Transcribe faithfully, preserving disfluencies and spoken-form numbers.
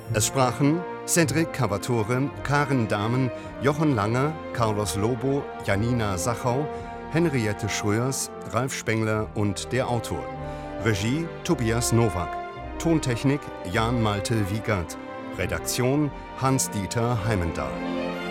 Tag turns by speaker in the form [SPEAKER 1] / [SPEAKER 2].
[SPEAKER 1] Es sprachen Cedric Cavatore, Karen Dahmen, Jochen Langer, Carlos Lobo, Janina Sachau, Henriette Schröers, Ralf Spengler und der Autor. Regie Tobias Nowak. Tontechnik Jan Malte Wiegert. Redaktion Hans-Dieter Heimendahl.